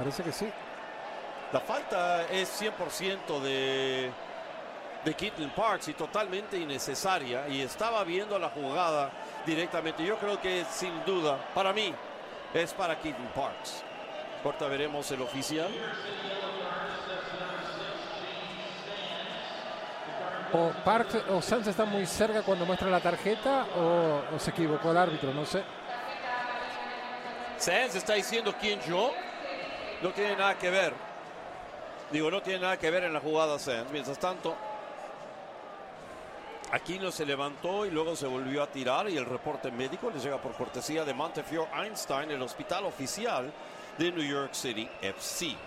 parece que sí. La falta es 100% de Keaton Parks y totalmente innecesaria, y estaba viendo la jugada directamente. Yo creo que sin duda, para mí, es para Keaton Parks. Corta, veremos el oficial. O Parks o Sanz está muy cerca cuando muestra la tarjeta, o se equivocó el árbitro, no sé. Sanz está diciendo quién yo. No tiene nada que ver. Digo, no tiene nada que ver en la jugada Sanz. Mientras tanto, Aquino se levantó y luego se volvió a tirar, y el reporte médico les llega por cortesía de Montefiore Einstein, el hospital oficial de New York City FC.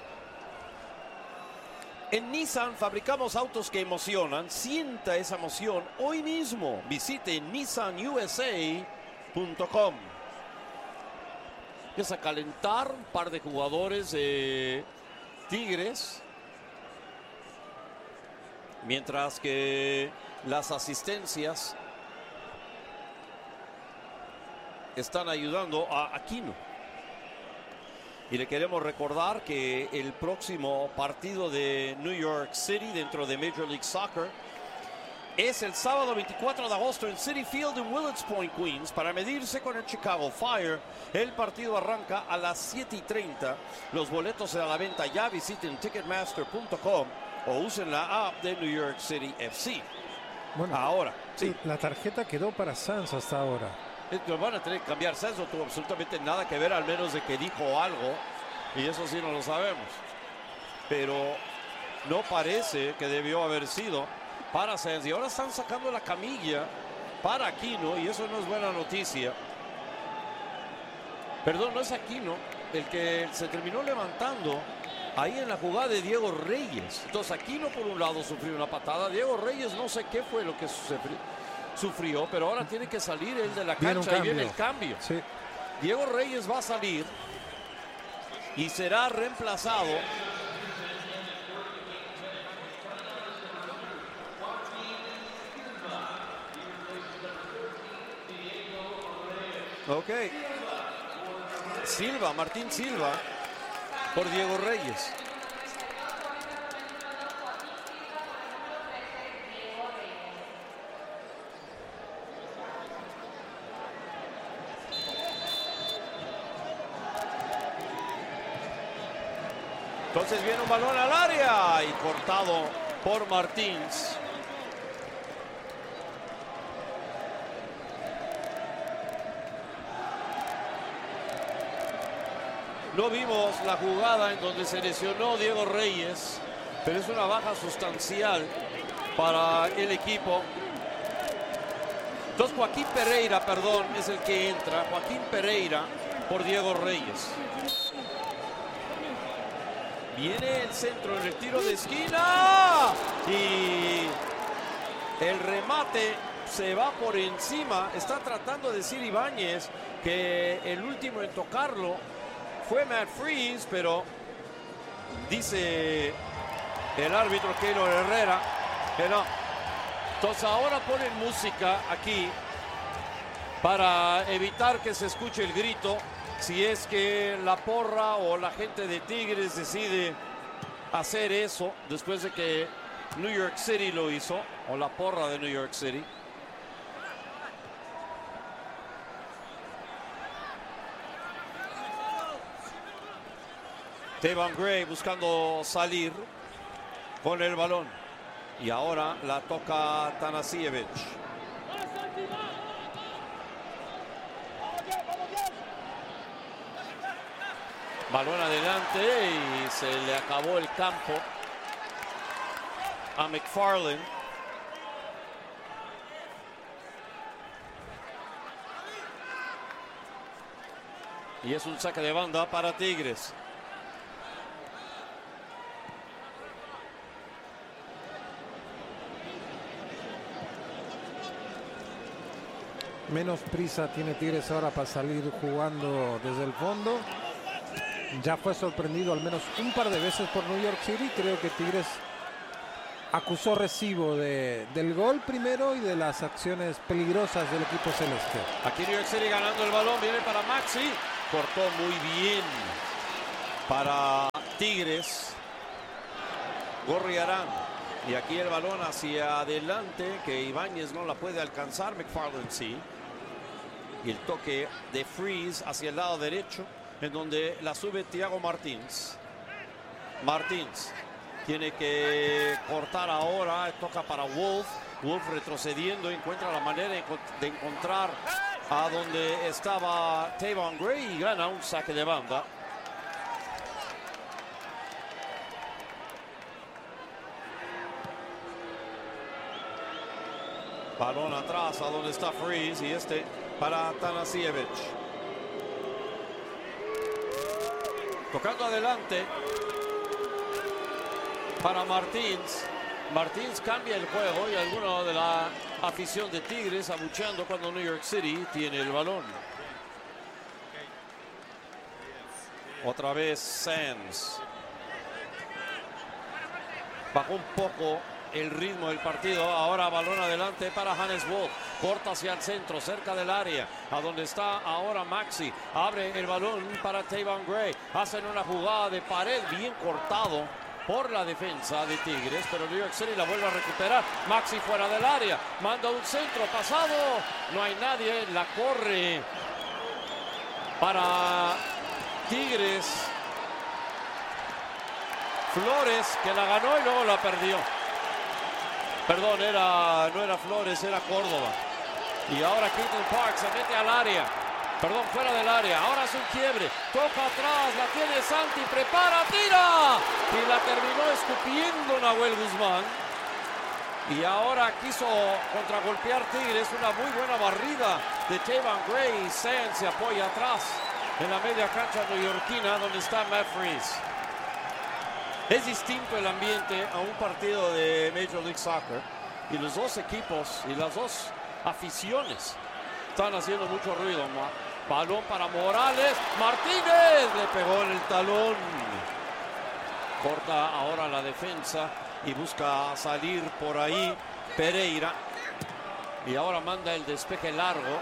En Nissan fabricamos autos que emocionan. Sienta esa emoción hoy mismo. Visite nissanusa.com. Empieza a calentar un par de jugadores de Tigres, mientras que las asistencias están ayudando a Aquino. Y le queremos recordar que el próximo partido de New York City dentro de Major League Soccer es el sábado 24 de agosto en Citi Field en Willets Point, Queens, para medirse con el Chicago Fire. El partido arranca a las 7:30. Los boletos a la venta ya. Visiten Ticketmaster.com o usen la app de New York City FC. Bueno, ahora, sí. La tarjeta quedó para Sanz hasta ahora. Lo van a tener que cambiar. Sanz no tuvo absolutamente nada que ver, al menos de que dijo algo, y eso sí no lo sabemos. Pero no parece que debió haber sido para Sanz. Y ahora están sacando la camilla para Aquino, y eso no es buena noticia. Perdón, no es Aquino el que se terminó levantando ahí en la jugada de Diego Reyes. Entonces Aquino por un lado sufrió una patada. Diego Reyes no sé qué fue lo que sufrió, pero ahora tiene que salir él de la cancha y viene el cambio. Sí. Diego Reyes va a salir y será reemplazado Silva, Martín Silva, por Diego Reyes. Entonces viene un balón al área y cortado por Martins. No vimos la jugada en donde se lesionó Diego Reyes, pero es una baja sustancial para el equipo. Entonces Joaquín Pereira, perdón, es el que entra. Joaquín Pereira por Diego Reyes. Viene el centro en el tiro de esquina y el remate se va por encima. Está tratando de decir Ibáñez que el último en tocarlo fue Matt Freese, pero dice el árbitro Keylor Herrera que no. Entonces ahora ponen música aquí para evitar que se escuche el grito. Si es que la porra o la gente de Tigres decide hacer eso después de que New York City lo hizo, o la porra de New York City. Tevan Gray buscando salir con el balón. Y ahora la toca Tanasiewicz. Balón adelante y se le acabó el campo a McFarland. Y es un saque de banda para Tigres. Menos prisa tiene Tigres ahora para salir jugando desde el fondo. Ya fue sorprendido al menos un par de veces por New York City. Creo que Tigres acusó recibo del gol primero y de las acciones peligrosas del equipo celeste. Aquí New York City ganando el balón. Viene para Maxi. Cortó muy bien para Tigres. Gorriarán. Y aquí el balón hacia adelante, que Ibáñez no la puede alcanzar, McFarland sí. Y el toque de Freeze hacia el lado derecho, en donde la sube Thiago Martins. Martins tiene que cortar ahora, toca para Wolf. Wolf retrocediendo, encuentra la manera de encontrar a donde estaba Tayvon Gray y gana un saque de banda. Balón atrás a donde está Freeze y este para Tanasiewicz. Tocando adelante para Martins. Martins cambia el juego y alguno de la afición de Tigres abucheando cuando New York City tiene el balón. Otra vez Sands. Bajó un poco el ritmo del partido. Ahora balón adelante para Hannes Wolf. Corta hacia el centro, cerca del área, a donde está ahora Maxi. Abre el balón para Tayvon Gray. Hacen una jugada de pared bien cortado por la defensa de Tigres, pero New York City la vuelve a recuperar. Maxi fuera del área, manda un centro pasado, no hay nadie, la corre para Tigres. Flores, que la ganó y luego la perdió. Perdón, no era Flores, era Córdoba. Y ahora Keaton Park se mete al área. Perdón, fuera del área. Ahora es un quiebre. Toca atrás, la tiene Santi, prepara, tira. Y la terminó escupiendo Nahuel Guzmán. Y ahora quiso contragolpear Tigres. Una muy buena barrida de Tayvon Gray. Sands se apoya atrás en la media cancha neoyorquina donde está Matt Freeze. Es distinto el ambiente a un partido de Major League Soccer. Y los dos equipos y las dos aficiones están haciendo mucho ruido. Balón para Morales. Martínez le pegó en el talón. Corta ahora la defensa y busca salir por ahí Pereira. Y ahora manda el despeje largo.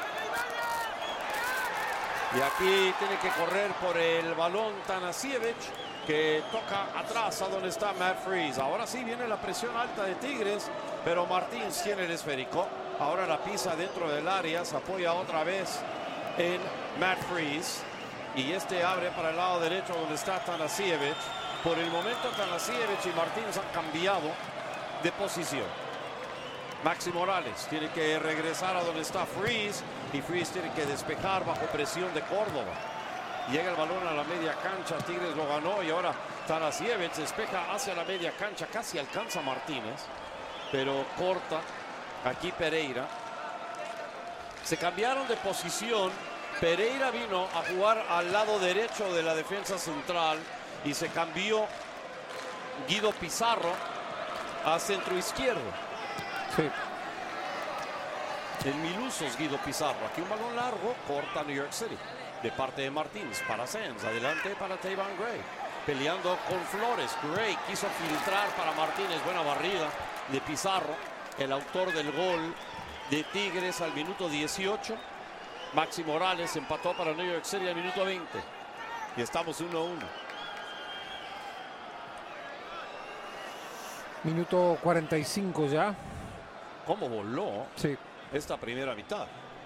Y aquí tiene que correr por el balón Tanasiewicz, que toca atrás a donde está Matt Freeze. Ahora sí viene la presión alta de Tigres, pero Martins tiene el esférico. Ahora la pisa dentro del área, se apoya otra vez en Matt Freeze. Y este abre para el lado derecho donde está Tanasiewicz. Por el momento Tanasiewicz y Martins han cambiado de posición. Maxi Morales tiene que regresar a donde está Freeze. Y Freeze tiene que despejar bajo presión de Córdoba. Llega el balón a la media cancha, Tigres lo ganó y ahora Tanasiewicz despeja hacia la media cancha, casi alcanza a Martínez, pero corta aquí Pereira. Se cambiaron de posición, Pereira vino a jugar al lado derecho de la defensa central y se cambió Guido Pizarro a centro izquierdo. Sí. El Milusos Guido Pizarro. Aquí un balón largo, corta New York City. De parte de Martins para Sands. Adelante para Tayvon Gray. Peleando con Flores. Gray quiso filtrar para Martínez. Buena barrida de Pizarro. El autor del gol de Tigres al minuto 18. Maxi Morales empató para New York City al minuto 20. Y estamos 1-1. Minuto 45 ya. ¿Cómo voló? Sí. Esta primera mitad.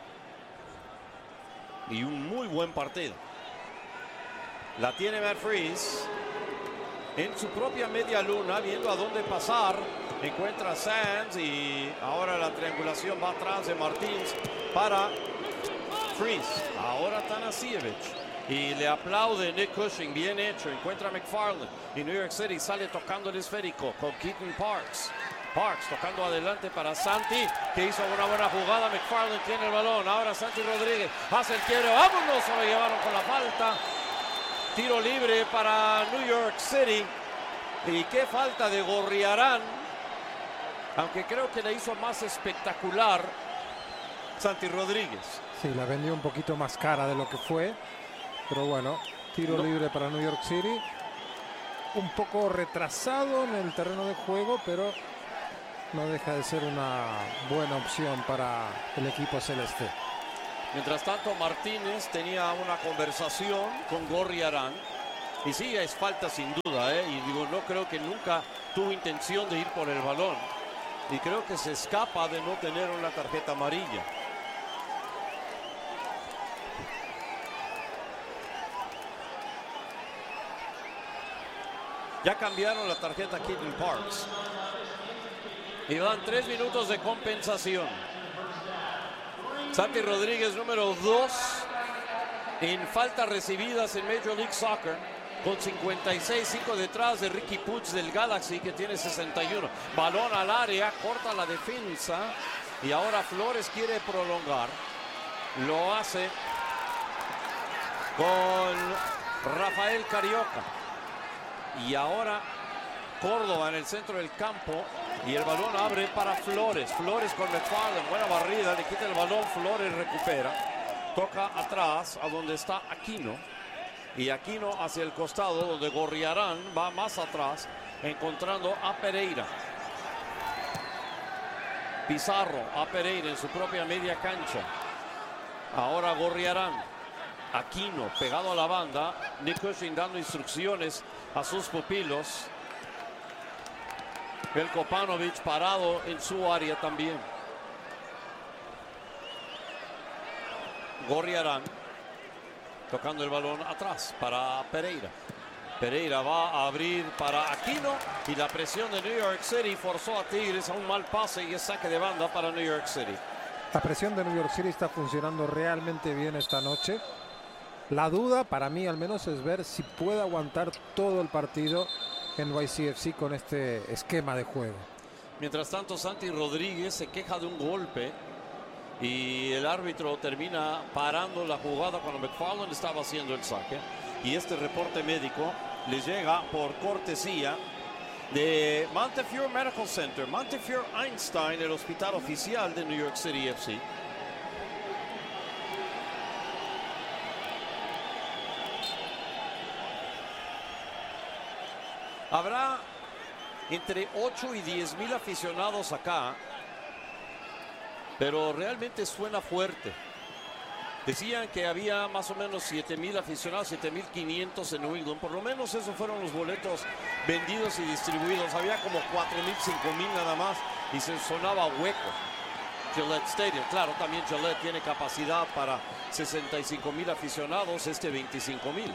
Y un muy buen partido. La tiene Matt Freeze en su propia media luna, viendo a dónde pasar. Encuentra a Sands y ahora la triangulación va atrás de Martins para Freeze. Ahora Tanasiewicz. Y le aplaude Nick Cushing, bien hecho. Encuentra a McFarland y New York City sale tocando el esférico con Keaton Parks. Parks tocando adelante para Santi, que hizo una buena jugada. McFarland tiene el balón. Ahora Santi Rodríguez hace el quiebre. ¡Vámonos! Se lo llevaron con la falta. Tiro libre para New York City. Y qué falta de Gorriarán. Aunque creo que le hizo más espectacular Santi Rodríguez. Sí, la vendió un poquito más cara de lo que fue. Pero bueno, tiro libre para New York City. Un poco retrasado en el terreno de juego, pero no deja de ser una buena opción para el equipo celeste. Mientras tanto, Martínez tenía una conversación con Gorriarán. Y sí, es falta sin duda, ¿eh? Y digo, no creo que nunca tuvo intención de ir por el balón. Y creo que se escapa de no tener una tarjeta amarilla. Ya cambiaron la tarjeta a Keaton Parks. Y van 3 minutos de compensación. Santi Rodríguez, número 2 en faltas recibidas en Major League Soccer, con 56, 5 detrás de Ricky Puig del Galaxy, que tiene 61. Balón al área, corta la defensa y ahora Flores quiere prolongar. Lo hace con Rafael Carioca. Y ahora Córdoba en el centro del campo y el balón abre para Flores. Flores con McFarland, buena barrida, le quita el balón, Flores recupera. Toca atrás a donde está Aquino. Y Aquino hacia el costado donde Gorriarán va más atrás, encontrando a Pereira. Pizarro a Pereira en su propia media cancha. Ahora Gorriarán. Aquino pegado a la banda. Nick Cushing dando instrucciones a sus pupilos. Veljko Paunovic parado en su área también. Gorriarán tocando el balón atrás para Pereira. Pereira va a abrir para Aquino y la presión de New York City forzó a Tigres a un mal pase y es saque de banda para New York City. La presión de New York City está funcionando realmente bien esta noche. La duda para mí al menos es ver si puede aguantar todo el partido NYCFC con este esquema de juego. Mientras tanto, Santi Rodríguez se queja de un golpe y el árbitro termina parando la jugada cuando McFarland estaba haciendo el saque. Y este reporte médico le llega por cortesía de Montefiore Medical Center, Montefiore Einstein, el hospital oficial de New York City FC. Habrá entre 8 y 10 mil aficionados acá, pero realmente suena fuerte. Decían que había más o menos 7,000 aficionados, 7,500 en New England. Por lo menos esos fueron los boletos vendidos y distribuidos. Había como 4,000, 5,000 nada más y se sonaba hueco. Gillette Stadium, claro, también Gillette tiene capacidad para 65,000 aficionados, 25,000.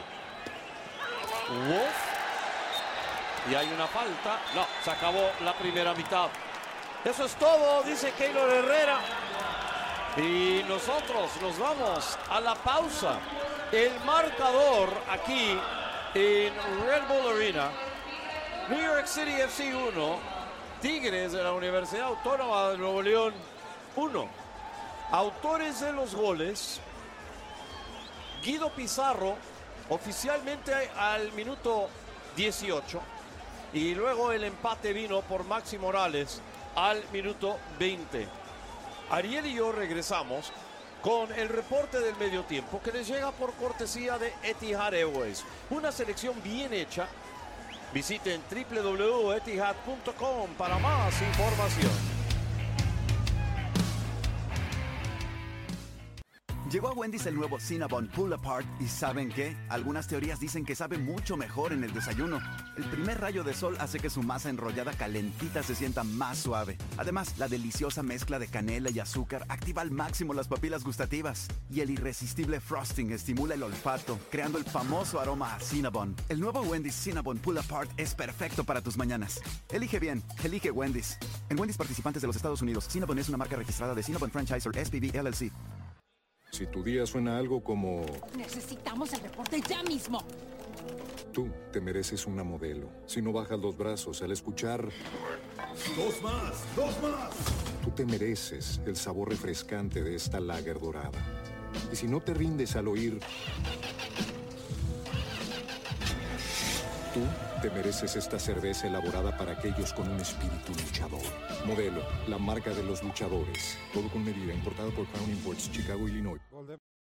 Wolf. Y hay una falta. No, se acabó la primera mitad. Eso es todo, dice Keylor Herrera. Y nosotros nos vamos a la pausa. El marcador aquí en Red Bull Arena. New York City FC 1. Tigres de la Universidad Autónoma de Nuevo León 1. Autores de los goles: Guido Pizarro, oficialmente al minuto 18. Y luego el empate vino por Maxi Morales al minuto 20. Ariel y yo regresamos con el reporte del medio tiempo que les llega por cortesía de Etihad Airways. Una selección bien hecha. Visiten www.etihad.com para más información. Llegó a Wendy's el nuevo Cinnabon Pull Apart y ¿saben qué? Algunas teorías dicen que sabe mucho mejor en el desayuno. El primer rayo de sol hace que su masa enrollada calentita se sienta más suave. Además, la deliciosa mezcla de canela y azúcar activa al máximo las papilas gustativas. Y el irresistible frosting estimula el olfato, creando el famoso aroma a Cinnabon. El nuevo Wendy's Cinnabon Pull Apart es perfecto para tus mañanas. Elige bien, elige Wendy's. En Wendy's participantes de los Estados Unidos, Cinnabon es una marca registrada de Cinnabon Franchisor SPV LLC. Si tu día suena algo como... Necesitamos el reporte ya mismo. Tú te mereces una modelo. Si no bajas los brazos al escuchar... ¡Dos más! ¡Dos más! Tú te mereces el sabor refrescante de esta lager dorada. Y si no te rindes al oír... Tú te mereces esta cerveza elaborada para aquellos con un espíritu luchador. Modelo, la marca de los luchadores. Todo con medida, importada por Crown Imports, Chicago, Illinois.